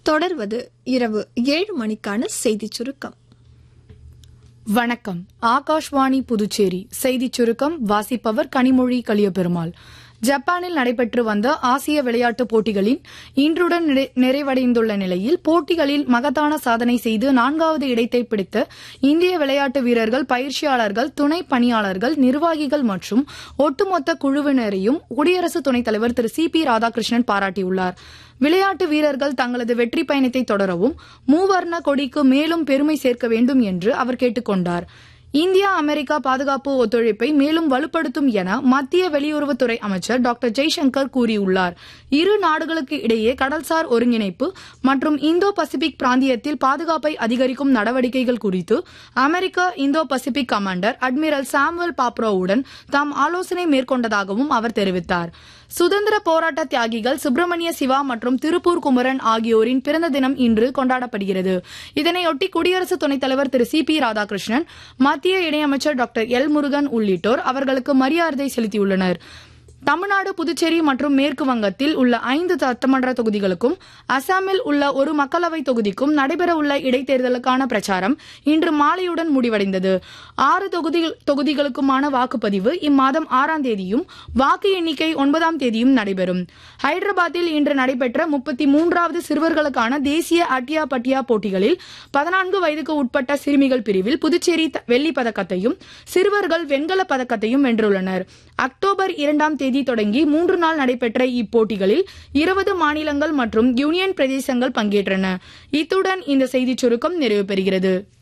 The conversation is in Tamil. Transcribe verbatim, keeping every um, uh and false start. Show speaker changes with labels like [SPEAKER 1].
[SPEAKER 1] தொடர்வது இரவு ஏழு மணிக்கான செய்திச் சுருக்கம்.
[SPEAKER 2] வணக்கம். ஆகாஷ்வாணி புதுச்சேரி செய்திச் சுருக்கம் வாசிப்பவர் கனிமொழி கலியபெருமாள். ஜப்பானில் நடைபெற்று வந்த ஆசிய விளையாட்டுப் போட்டிகளின் இன்றுடன் நிறைவடைந்துள்ள நிலையில் போட்டிகளில் மகத்தான சாதனை செய்து நான்காவது இடத்தை பிடித்த இந்திய விளையாட்டு வீரர்கள், பயிற்சியாளர்கள், துணை பணியாளர்கள், நிர்வாகிகள் மற்றும் ஒட்டுமொத்த குழுவினரையும் குடியரசு துணைத் தலைவர் திரு சி பி ராதாகிருஷ்ணன் பாராட்டியுள்ளார். விளையாட்டு வீரர்கள் தங்களது வெற்றி பயணத்தை தொடரவும் மூவர்ண கொடிக்கு மேலும் பெருமை சேர்க்க வேண்டும் என்று அவர் கேட்டுக் கொண்டார். இந்தியா அமெரிக்கா பாதுகாப்பு ஒத்துழைப்பை மேலும் வலுப்படுத்தும் என மத்திய வெளியுறவுத்துறை அமைச்சர் டாக்டர் ஜெய்சங்கர் கூறியுள்ளார். இரு நாடுகளுக்கு இடையே கடல்சார் ஒருங்கிணைப்பு மற்றும் இந்தோ பசிபிக் பிராந்தியத்தில் பாதுகாப்பை அதிகரிக்கும் நடவடிக்கைகள் குறித்து அமெரிக்க Indo Pacific commander admiral Samuel பாப்ரோவுடன் தாம் ஆலோசனை மேற்கொண்டதாகவும் அவர் தெரிவித்தார். சுதந்திர போராட்ட தியாகிகள் சுப்பிரமணிய சிவா மற்றும் திருப்பூர் குமரன் ஆகியோரின் பிறந்த தினம் இன்று கொண்டாடப்படுகிறது. இதனையொட்டி குடியரசு துணைத் தலைவர் திரு சி பி ராதாகிருஷ்ணன், மத்திய இணையமைச்சர் டாக்டர் எல் முருகன் உள்ளிட்டோர் அவர்களுக்கு மரியாதை செலுத்தியுள்ளனர். தமிழ்நாடு, புதுச்சேரி மற்றும் மேற்கு வங்கத்தில் உள்ள ஐந்து சட்டமன்ற தொகுதிகளுக்கும் அசாமில் உள்ள ஒரு மக்களவை தொகுதிக்கும் நடைபெறவுள்ள இடைத்தேர்தலுக்கான பிரச்சாரம் இன்று மாலையுடன் முடிவடைந்தது. ஆறு தொகுதிகளுக்குமான வாக்குப்பதிவு இம்மாதம் ஆறாம் தேதியும் வாக்கு எண்ணிக்கை ஒன்பதாம் தேதியும் நடைபெறும். ஹைதராபாத்தில் இன்று நடைபெற்ற முப்பத்தி மூன்றாவது சிறுவர்களுக்கான தேசிய அட்டியா பட்டியா போட்டிகளில் பதினான்கு வயதுக்கு உட்பட்ட சிறுமிகள் பிரிவில் புதுச்சேரி வெள்ளி பதக்கத்தையும் சிறுவர்கள் வெண்கல பதக்கத்தையும் வென்றுள்ளனர். அக்டோபர் இரண்டாம் தேதி தொடங்கி மூன்று நாள் நடைபெற்ற இப்போட்டிகளில் இருபது மாநிலங்கள் மற்றும் யூனியன் பிரதேசங்கள் பங்கேற்றன. இத்துடன் இந்த செய்திச் சுருக்கம் நிறைவு பெறுகிறது.